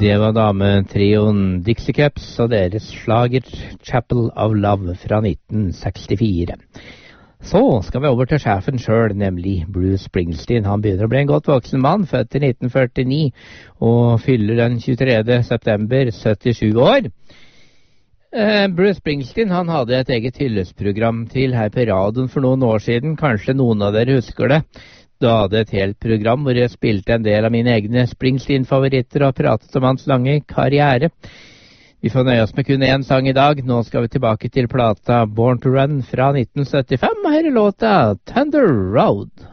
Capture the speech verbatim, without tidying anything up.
Det var dametrioen Dixie Cups og deres slager Chapel of Love fra nitten sekstifire. Så skal vi over til sjefen selv, nemlig Bruce Springsteen. Han begynner å bli en godt voksen mann, født i nitten førtini, og fyller den tjuetredje september syttisju år. Eh, Bruce Springsteen han hadde et eget hyllesprogram til her på radioen for noen år siden. Kanskje noen av dere husker det. Da hadde et helt program hvor jeg spilte en del av mine egne Springsteen-favoritter og pratet om hans lange karriere. Vi får nøye oss med kun én sang i dag. Nå skal vi tilbake til plata Born to Run fra nitten syttifem, og her er låta Thunder Road.